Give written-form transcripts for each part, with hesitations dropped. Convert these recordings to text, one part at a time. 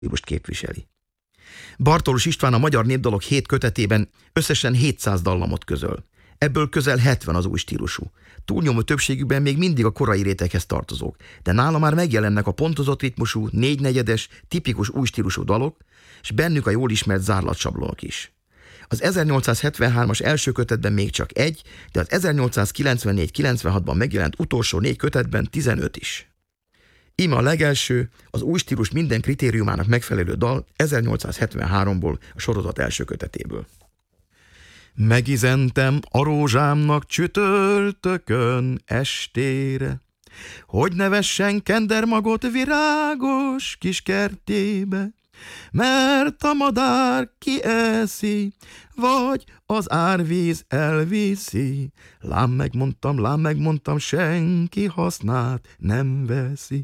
stílust képviseli. Bartolus István a Magyar Népdalok 7 kötetében összesen 700 dallamot közöl. Ebből közel 70 az új stílusú. Túlnyomó többségükben még mindig a korai réteghez tartozók, de nála már megjelennek a pontozott ritmusú, 4/4-es, tipikus új stílusú dalok, és bennük a jól ismert zárlatsablonok is. Az 1873-as első kötetben még csak egy, de az 1894-96-ban megjelent utolsó 4 kötetben 15 is. Íme a legelső, az új stílus minden kritériumának megfelelő dal 1873-ból, a sorozat első kötetéből. Megizentem a rózsámnak csütörtökön estére, hogy ne vessen kendermagot virágos kis kertjébe, mert a madár kieszi, vagy az árvíz elviszi. Lám megmondtam, senki hasznát nem veszi.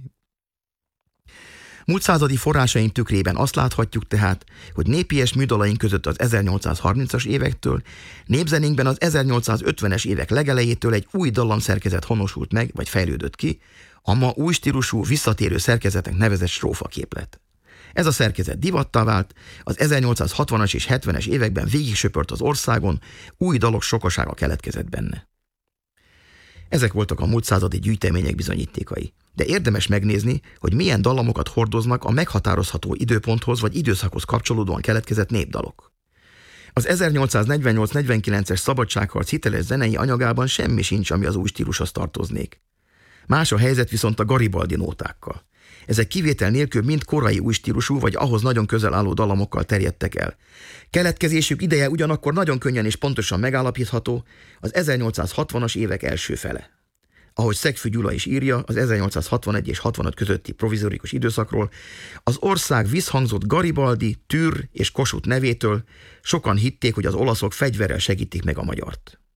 Múlt századi forrásaink tükrében azt láthatjuk tehát, hogy népies műdalaink között az 1830-as évektől, népzenénkben az 1850-es évek legelejétől egy új dallamszerkezet honosult meg, vagy fejlődött ki, a ma új stílusú, visszatérő szerkezetnek nevezett strófaképlet. Ez a szerkezet divattá vált, az 1860-as és 70-es években végigsöpört az országon, új dalok sokasága keletkezett benne. Ezek voltak a múlt századi gyűjtemények bizonyítékai. De érdemes megnézni, hogy milyen dallamokat hordoznak a meghatározható időponthoz vagy időszakhoz kapcsolódóan keletkezett népdalok. Az 1848-49-es szabadságharc hiteles zenei anyagában semmi sincs, ami az új stílushoz tartoznék. Más a helyzet viszont a Garibaldi nótákkal. Ezek kivétel nélkül mind korai új stílusú vagy ahhoz nagyon közel álló dallamokkal terjedtek el. Keletkezésük ideje ugyanakkor nagyon könnyen és pontosan megállapítható, az 1860-as évek első fele. Ahogy Szegfű Gyula is írja az 1861 és 65 közötti provizorikus időszakról, az ország visszhangzott Garibaldi, Türr és Kossuth nevétől sokan hitték, hogy az olaszok fegyverrel segítik meg a magyart.